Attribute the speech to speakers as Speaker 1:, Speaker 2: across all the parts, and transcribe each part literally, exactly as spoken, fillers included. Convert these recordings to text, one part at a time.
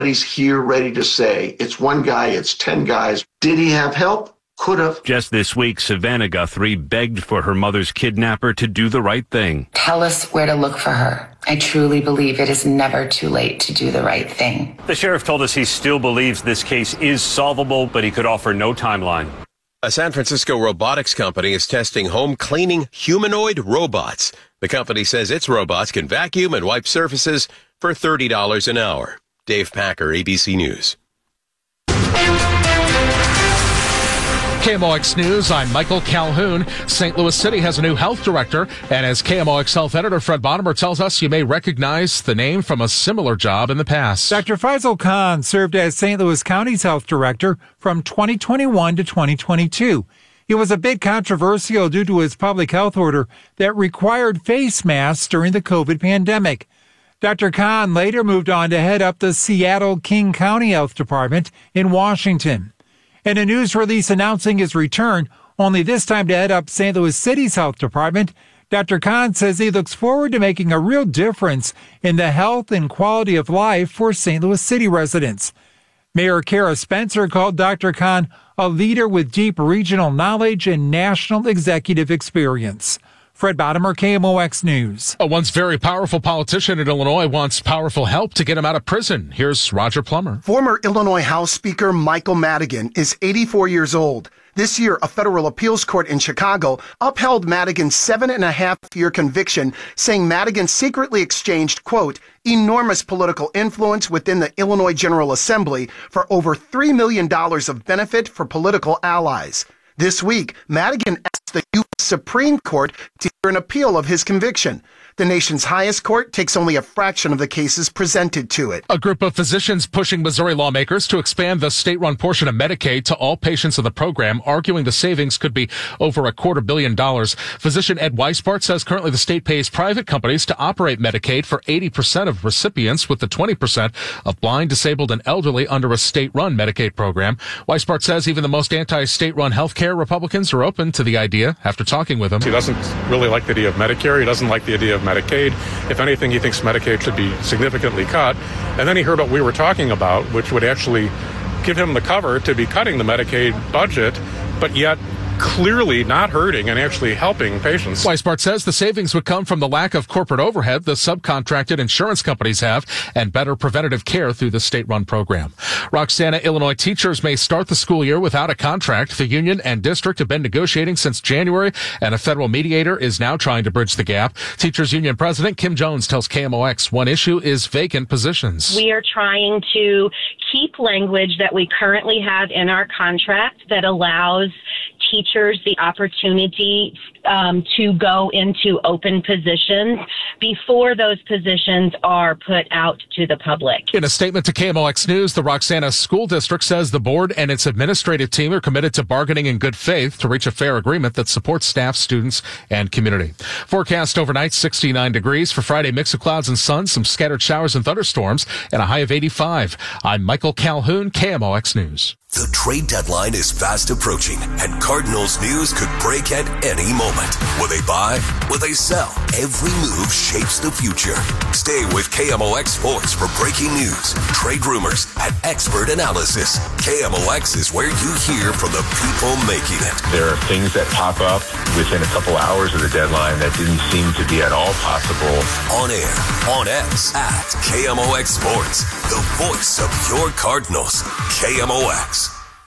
Speaker 1: He's here ready to say, it's one guy, it's ten guys. Did he have help? Could have.
Speaker 2: Just this week, Savannah Guthrie begged for her mother's kidnapper to do the right thing.
Speaker 3: Tell us where to look for her. I truly believe it is never too late to do the right thing.
Speaker 2: The sheriff told us he still believes this case is solvable, but he could offer no timeline.
Speaker 4: A San Francisco robotics company is testing home cleaning humanoid robots. The company says its robots can vacuum and wipe surfaces for thirty dollars an hour. Dave Packer, A B C News.
Speaker 5: K M O X News, I'm Michael Calhoun. Saint Louis City has a new health director, and as K M O X health editor Fred Bottomer tells us, you may recognize the name from a similar job in the past.
Speaker 6: Doctor Faisal Khan served as Saint Louis County's health director from twenty twenty-one to twenty twenty-two. He was a bit controversial due to his public health order that required face masks during the COVID pandemic. Doctor Khan later moved on to head up the Seattle King County Health Department in Washington. In a news release announcing his return, only this time to head up Saint Louis City's health department, Doctor Khan says he looks forward to making a real difference in the health and quality of life for Saint Louis City residents. Mayor Kara Spencer called Doctor Khan a leader with deep regional knowledge and national executive experience. Fred Bottomer, K M O X News.
Speaker 5: A once very powerful politician in Illinois wants powerful help to get him out of prison. Here's Roger Plummer.
Speaker 7: Former Illinois House Speaker Michael Madigan is eighty-four years old. This year, a federal appeals court in Chicago upheld Madigan's seven and a half year conviction, saying Madigan secretly exchanged, quote, enormous political influence within the Illinois General Assembly for over three million dollars of benefit for political allies. This week, Madigan asked the U S Supreme Court to hear an appeal of his conviction. The nation's highest court takes only a fraction of the cases presented to it.
Speaker 5: A group of physicians pushing Missouri lawmakers to expand the state-run portion of Medicaid to all patients of the program, arguing the savings could be over a quarter billion dollars. Physician Ed Weisbart says currently the state pays private companies to operate Medicaid for eighty percent of recipients, with the twenty percent of blind, disabled, and elderly under a state-run Medicaid program. Weisbart says even the most anti-state-run health care Republicans are open to the idea after talking with him.
Speaker 8: He doesn't really like the idea of Medicare. He doesn't like the idea of Medicaid. If anything, he thinks Medicaid should be significantly cut. And then he heard what we were talking about, which would actually give him the cover to be cutting the Medicaid budget, but yet clearly not hurting and actually helping patients.
Speaker 5: Weisbart says the savings would come from the lack of corporate overhead the subcontracted insurance companies have and better preventative care through the state-run program. Roxana, Illinois teachers may start the school year without a contract. The union and district have been negotiating since January, and a federal mediator is now trying to bridge the gap. Teachers Union President Kim Jones tells K M O X one issue is vacant positions.
Speaker 9: We are trying to keep language that we currently have in our contract that allows teachers the opportunity um, to go into open positions before those positions are put out to the public.
Speaker 5: In a statement to K M O X News, the Roxana School District says the board and its administrative team are committed to bargaining in good faith to reach a fair agreement that supports staff, students, and community. Forecast overnight, sixty-nine degrees. For Friday, mix of clouds and sun, some scattered showers and thunderstorms, and a high of eighty-five. I'm Michael Calhoun, K M O X News.
Speaker 10: The trade deadline is fast approaching, and Cardinals news could break at any moment. Will they buy? Will they sell? Every move shapes the future. Stay with K M O X Sports for breaking news, trade rumors, and expert analysis. K M O X is where you hear from the people making it.
Speaker 11: There are things that pop up within a couple hours of the deadline that didn't seem to be at all possible.
Speaker 10: On air, on X, at K M O X Sports, the voice of your Cardinals. K M O X.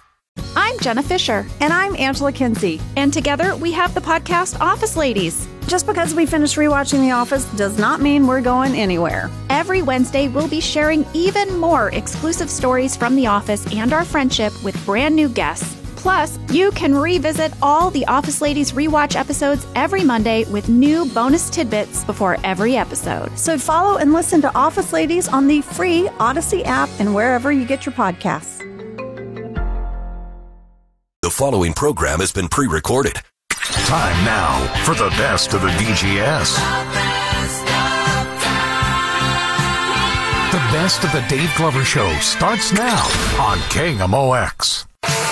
Speaker 12: I'm Jenna Fisher.
Speaker 13: And I'm Angela Kinsey.
Speaker 12: And together we have the podcast Office Ladies.
Speaker 13: Just because we finished rewatching The Office does not mean we're going anywhere.
Speaker 12: Every Wednesday, we'll be sharing even more exclusive stories from The Office and our friendship with brand new guests. Plus, you can revisit all the Office Ladies rewatch episodes every Monday with new bonus tidbits before every episode.
Speaker 13: So follow and listen to Office Ladies on the free Odyssey app and wherever you get your podcasts.
Speaker 10: The following program has been pre-recorded.
Speaker 14: Time now for the best of the D G S. The best of the Dave Glover Show starts now on K M O X.